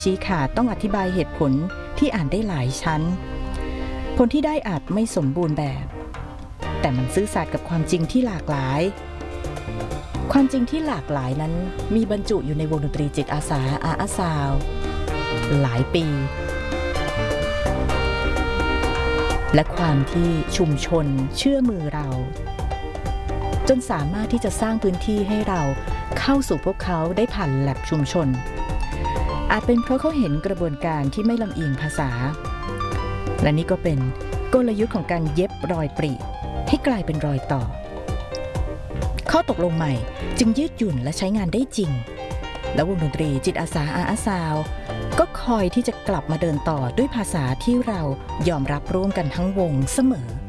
ชี้ขาดต้องอธิบายเหตุผลที่อ่านได้หลายชั้นผลที่ได้อาจไม่สมบูรณ์แบบแต่มันซื่อสัตย์กับความจริงที่หลากหลายความจริงที่หลากหลายนั้นมีบรรจุอยู่ในวงดนตรีจิตอาสาอาซาวหลายปีและความที่ชุมชนเชื่อมือเราจนสามารถที่จะสร้างพื้นที่ให้เราเข้าสู่พวกเขาได้ผ่านแลบชุมชนอาจเป็นเพราะเขาเห็นกระบวนการที่ไม่ลำเอียงภาษาและนี่ก็เป็นกลยุทธ์ของการเย็บรอยปริให้กลายเป็นรอยต่อข้อตกลงใหม่จึงยืดหยุ่นและใช้งานได้จริงและวงดนตรีจิตอาสาอาซาวก็คอยที่จะกลับมาเดินต่อด้วยภาษาที่เรายอมรับร่วมกันทั้งวงเสมอ